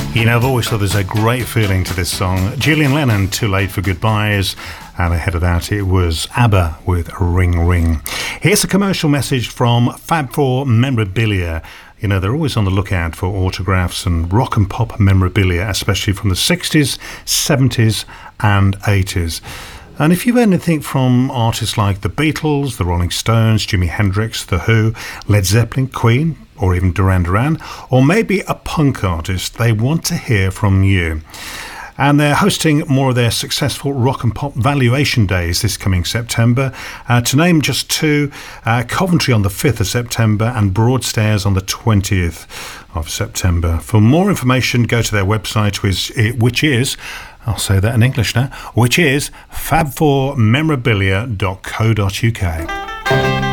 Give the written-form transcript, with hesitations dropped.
You know, I've always thought there's a great feeling to this song. Julian Lennon, Too Late for Goodbyes, and ahead of that it was ABBA with Ring Ring. Here's a commercial message from Fab Four Memorabilia. You know, they're always on the lookout for autographs and rock and pop memorabilia, especially from the 60s, 70s and 80s. And if you've heard anything from artists like the Beatles, the Rolling Stones, Jimi Hendrix, The Who, Led Zeppelin, Queen, or even Duran Duran, or maybe a punk artist, they want to hear from you. And they're hosting more of their successful rock and pop valuation days this coming September. To name just two, Coventry on the 5th of September and Broadstairs on the 20th of September. For more information, go to their website, which is, I'll say that in English now, which is fab4memorabilia.co.uk.